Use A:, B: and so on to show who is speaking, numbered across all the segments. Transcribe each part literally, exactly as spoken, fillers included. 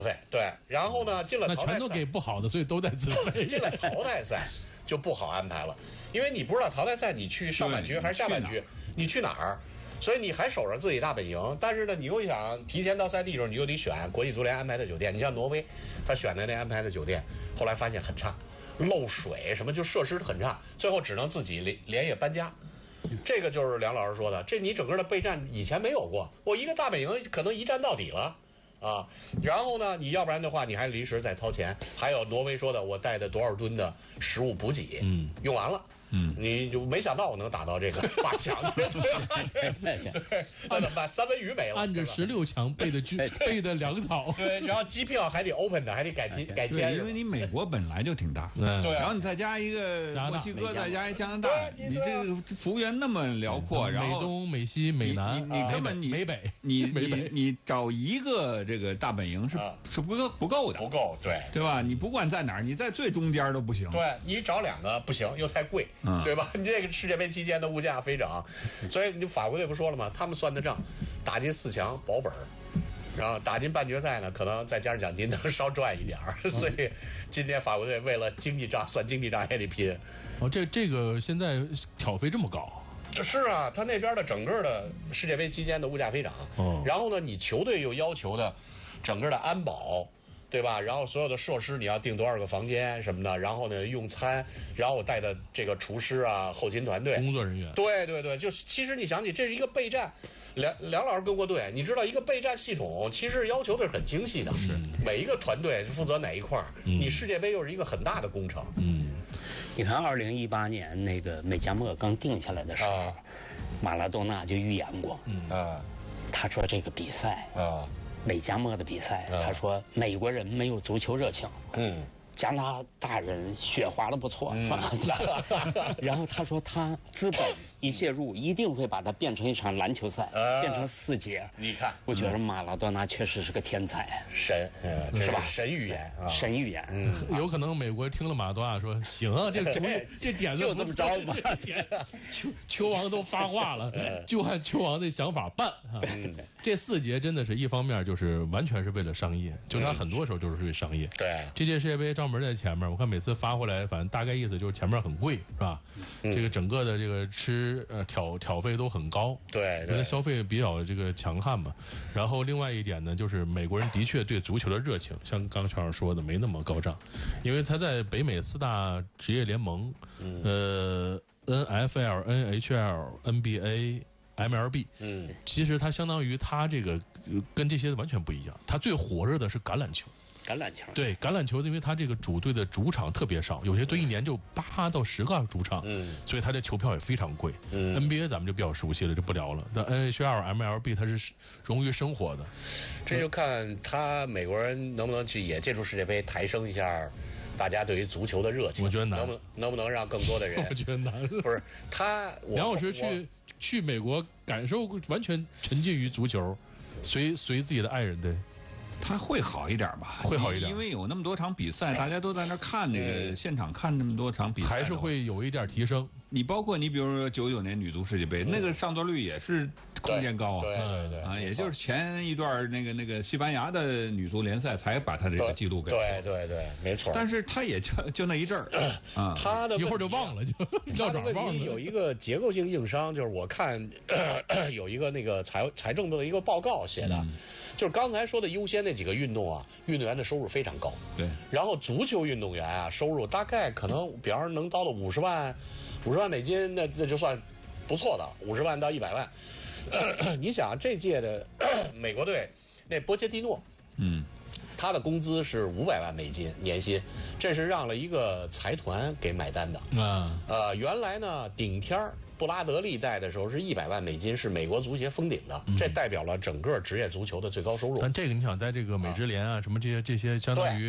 A: 费。对，然后呢，进了淘汰赛，
B: 那全都给不好的，所以都得自费。
A: 进了淘汰赛就不好安排了，因为你不知道淘汰赛你去上半区还是下半区，你去哪儿？所以你还守着自己大本营，但是呢，你又想提前到赛地的时候，你又得选国际足联安排的酒店。你像挪威，他选的那安排的酒店，后来发现很差，漏水什么，就设施很差，最后只能自己连连夜搬家。这个就是梁老师说的，这你整个的备战以前没有过，我一个大本营可能一战到底了。啊，然后呢，你要不然的话，你还临时再掏钱。还有挪威说的，我带的多少吨的食物补给，嗯，用完了。嗯，你就没想到我能打到这个八强，对对对对，那怎么办？三文鱼没了，
B: 按着十六强备的军备的粮草，
A: 对，然后机票还得 open 的，还得改改签，
C: 因为你美国本来就挺大，
A: 对，
C: 然后你再加一个墨西哥，再加一加拿大，你这个幅员那么辽阔，然后
B: 美东、美西、美南，
C: 你你根本你
B: 美北，
C: 你你你找一个这个大本营是是不够不够的，
A: 不够，对
C: 对吧？你不管在哪儿，你在最中间都不行，
A: 对你找两个不行，又太贵。嗯、对吧？你这个世界杯期间的物价飞涨，所以你法国队不说了吗？他们算的账，打进四强保本，然后打进半决赛呢，可能再加上奖金能稍赚一点儿。所以今天法国队为了经济账，算经济账也得拼。
B: 哦，这这个现在挑费这么高？
A: 是啊，他那边的整个的世界杯期间的物价飞涨，哦、然后呢，你球队又要求的整个的安保。对吧？然后所有的设施你要订多少个房间什么的，然后呢用餐，然后我带的这个厨师啊、后勤团队、
B: 工作人员，
A: 对对对，就是其实你想起这是一个备战，梁梁老师跟过队，你知道一个备战系统其实要求的是很精细的，是每一个团队负责哪一块儿，嗯、你世界杯又是一个很大的工程。
D: 嗯，你看二零一八年那个美加墨刚定下来的时候，啊、马拉多纳就预言过，嗯啊，他说这个比赛啊。美加墨的比赛，嗯、他说美国人没有足球热情，嗯，加拿大人雪滑的不错，嗯、然后他说他资本一介入，一定会把它变成一场篮球赛，呃、变成四节。
A: 你看，
D: 我觉得马拉多纳确实是个天才，
A: 神，嗯、是吧？神预言，啊、
D: 神预言。
B: 嗯，有可能美国听了马拉多纳说，行啊，这主这点子
D: 就这么着吧，
B: 球球王都发话了，就按球王的想法办啊。这四节真的是一方面就是完全是为了商业，就他很多时候就是为商业。
A: 对，
B: 这届世界杯账门在前面，我看每次发回来，反正大概意思就是前面很贵，是吧？嗯、这个整个的这个吃。呃，挑挑费都很高，
A: 对，
B: 因为消费比较这个强悍嘛。然后另外一点呢，就是美国人的确对足球的热情，像刚才说的没那么高涨，因为他在北美四大职业联盟，嗯、呃 ，N F L、N H L、N B A。M L B， 嗯，其实它相当于它这个跟这些完全不一样，它最火热的是橄榄球。
D: 橄榄球
B: 对橄榄球，因为它这个主队的主场特别少，有些队一年就八到十个主场，嗯，所以它的球票也非常贵。嗯 ，N B A 咱们就比较熟悉了，就不聊了。但 N H L、M L B 它是融于生活的，
A: 这就看他美国人能不能去也借助世界杯抬升一下大家对于足球的热情。
B: 我觉得难，
A: 能不能不能让更多的人？
B: 我觉得难，
A: 不是他。
B: 梁老师去去美国感受，完全沉浸于足球，随随自己的爱人对。
C: 他会好一点吧？
B: 会好一点，
C: 因为有那么多场比赛，大家都在那看这个现场看那么多场比赛，
B: 还是会有一点提升。
C: 你包括你比如说九九年女足世界杯，嗯、那个上座率也是空间高啊，
A: 对对对
C: 啊，也就是前一段那个那个西班牙的女足联赛才把他这个记录给
A: 对对对，没错。
C: 但是他也就就那一阵儿
A: 啊，他的
B: 一会儿就忘了，就
A: 他的问题有一个结构性硬伤，就是我看有一个那个财财政部的一个报告写的。嗯，就是刚才说的优先那几个运动啊，运动员的收入非常高。
C: 对，
A: 然后足球运动员啊，收入大概可能，比方说能到了五十万，五十万美金，那那就算不错的，五十万到一百万。呃、你想这届的美国队那波切蒂诺，嗯，他的工资是五百万美金年薪，这是让了一个财团给买单的啊。呃，原来呢，顶天儿。布拉德利带的时候是一百万美金，是美国足协封顶的，这代表了整个职业足球的最高收入。
B: 但这个你想，在这个美职联啊，啊什么这些这些，相当于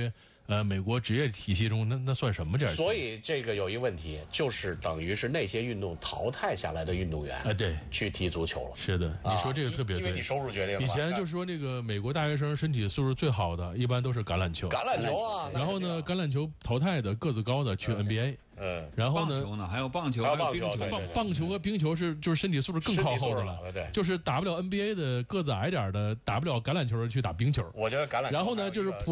B: 呃美国职业体系中，那那算什么这？
A: 所以这个有一个问题，就是等于是那些运动淘汰下来的运动员
B: 啊，对，
A: 去踢足球了。
B: 是的，你说这个特别对，
A: 因为你收入决定了。
B: 以前就说那个美国大学生身体素质最好的，一般都是橄榄球。
A: 橄榄球啊，
B: 然后呢，橄榄球淘汰的个子高的去 N B A。
A: 嗯，
B: 然后
C: 呢，棒球呢，还有棒球，
A: 还有棒球，
B: 棒棒球和冰球是就是身体素质更靠后的了，
A: 对，
B: 就是打不了 N B A 的个子矮点的，打不了橄榄球的去打冰球。
A: 我觉得橄榄球，
B: 然后呢，就是